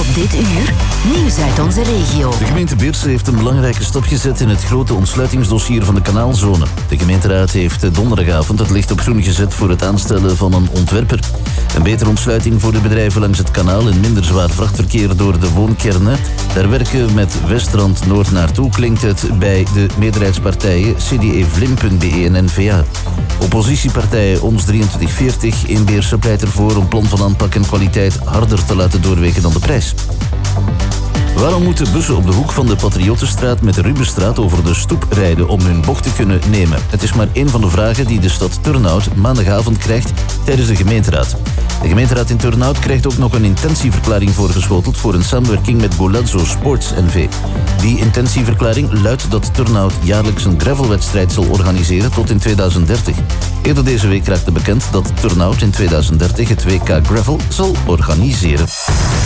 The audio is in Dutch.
Op dit uur, nieuws uit onze regio. De gemeente Beersen heeft een belangrijke stap gezet in het grote ontsluitingsdossier van de kanaalzone. De gemeenteraad heeft donderdagavond het licht op groen gezet voor het aanstellen van een ontwerper. Een betere ontsluiting voor de bedrijven langs het kanaal en minder zwaar vrachtverkeer door de woonkernen. Daar werken met Westrand Noord naartoe, klinkt het bij de meerderheidspartijen CDE Vlim.be en N-VA. Oppositiepartij ONS 2340 in Beersen pleit ervoor om plan van aanpak en kwaliteit harder te laten doorwegen dan de prijs. Waarom moeten bussen op de hoek van de Patriottenstraat met de Rubenstraat over de stoep rijden om hun bocht te kunnen nemen? Het is maar één van de vragen die de stad Turnhout maandagavond krijgt tijdens de gemeenteraad. De gemeenteraad in Turnhout krijgt ook nog een intentieverklaring voorgeschoteld voor een samenwerking met Golazzo Sports NV. Die intentieverklaring luidt dat Turnhout jaarlijks een gravelwedstrijd zal organiseren tot in 2030. Eerder deze week raakte bekend dat Turnhout in 2030 het WK Gravel zal organiseren.